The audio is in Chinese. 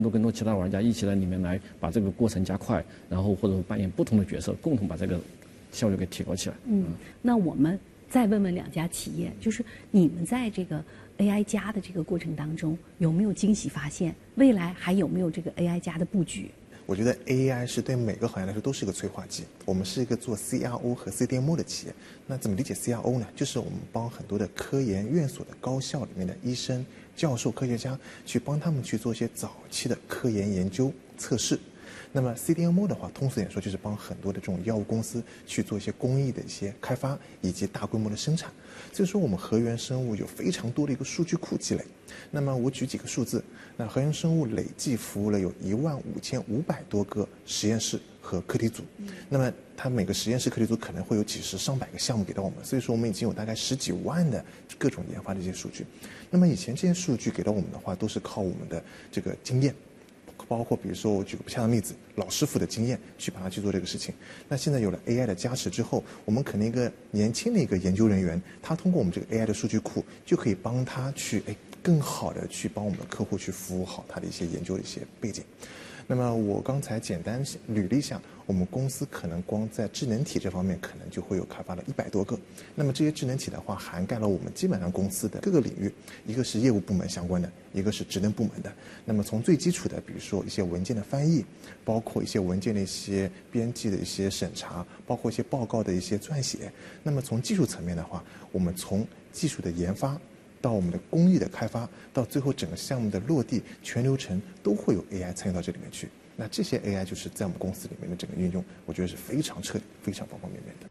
更多其他玩家一起在里面来把这个过程加快，然后或者扮演不同的角色，共同把这个效率给提高起来。 那我们再问问两家企业，就是你们在这个 AI 加的这个过程当中，有没有惊喜发现？未来还有没有这个 AI 加的布局？ 我觉得 AI 是对每个行业来说都是一个催化剂。我们是一个做 CRO 和 CDMO 的企业。那怎么理解 CRO 呢？就是我们帮很多的科研院所的高校里面的医生、教授、科学家去帮他们去做一些早期的科研研究测试。那么 CDMO 的话，通俗点说就是帮很多的这种药物公司去做一些工艺的一些开发以及大规模的生产。所以说我们河源生物有非常多的一个数据库积累。那么我举几个数字，那河源生物累计服务了有15500多个实验室和课题组。那么它每个实验室课题组可能会有几十上百个项目给到我们，所以说我们已经有大概10几万的各种研发的一些数据。那么以前这些数据给到我们的话，都是靠我们的这个经验。包括比如说我举个不恰当的例子，老师傅的经验去把它去做这个事情。那现在有了 AI 的加持之后，我们可能一个年轻的一个研究人员，他通过我们这个 AI 的数据库，就可以帮他去更好的去帮我们的客户去服务好他的一些研究的一些背景。那么我刚才简单捋了一下，我们公司可能光在智能体这方面可能就会有开发了100多个。那么这些智能体的话，涵盖了我们基本上公司的各个领域，一个是业务部门相关的，一个是职能部门的。那么从最基础的，比如说一些文件的翻译，包括一些文件的一些编辑的一些审查，包括一些报告的一些撰写。那么从技术层面的话，我们从技术的研发到我们的工艺的开发，到最后整个项目的落地，全流程都会有 AI 参与到这里面去。那这些 AI 就是在我们公司里面的整个运用，我觉得是非常彻底、非常方方面面的。